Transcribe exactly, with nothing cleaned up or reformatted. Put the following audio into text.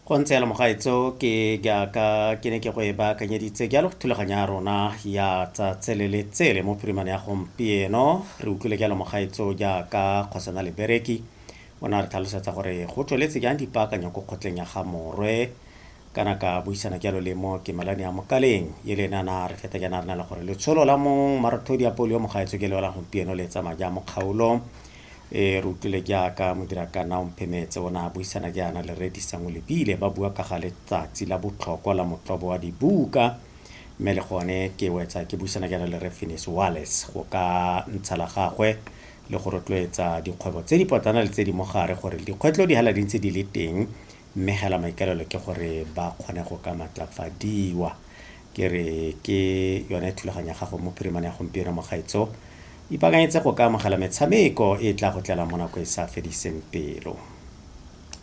go ntse yalo mogaetso ke ka ke ne ke go e baakanyeditse ke lo thulaganya rona ya tsa tselele tsele mo phirimane ya gompieno re utlwile ke lo mogaetso ja ka khosana le bereki bona re tlhalosetsa gore go tsweletse jang dipaakanyo go kgotleng ya ga morwe kana ka buisana ke lo le mo ke malane ya mokaleng ye le nana re feta jana rena le gore le tsholo la mo marathodi ya polio mogaetso ke le la gompieno le tsamaya ja mo kgaolo e re utlwile jaaka modirakana o mphemetse ona buisana jaana le redisang o lebile ba bua ka ga letsatsi la botlhokwa la motlobo wa dibuka mme le gone ke wetsa ke buisana jaana le Refinis Wallace go ka ntsha la gagwe le go rotloetsa dikgwebo tse di potana le tse di mogare gore dikgwetlo di hala dintse di le teng mme hela maikalelo ke gore ba kgone go ka matlafadiwa ke re ke yone thulaganya gago mo phirimane ya gompieno mogaetso ipaakanyetse go ka amogela metshameko e tla go tlela mo nako e sa fediseng pelo.